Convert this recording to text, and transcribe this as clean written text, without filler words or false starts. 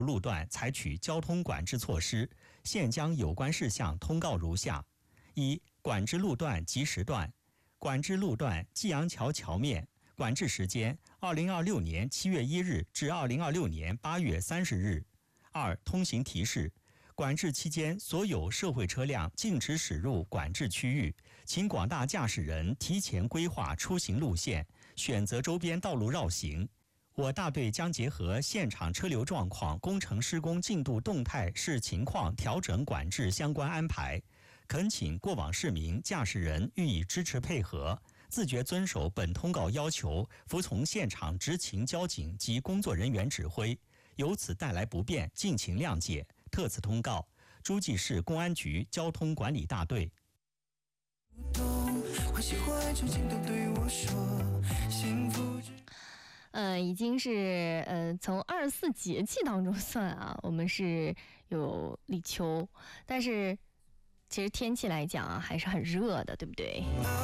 路段采取交通管制措施，现将有关事项通告如下：一、管制路段及时段。管制路段济阳桥桥面，管制时间2026年7月1日至2026年8月30日。二、通行提示。管制期间，所有社会车辆禁止驶入管制区域，请广大驾驶人提前规划出行路线，选择周边道路绕行。我大队将结合现场车流状况、工程施工进度动态视情况调整管制相关安排，恳请过往市民、驾驶人予以支持配合，自觉遵守本通告要求，服从现场执勤交警及工作人员指挥，由此带来不便，敬请谅解。特此通告，诸暨市公安局交通管理大队。 已经是从24节气当中算啊，我们是有立秋，但是其实天气来讲啊，还是很热的，对不对？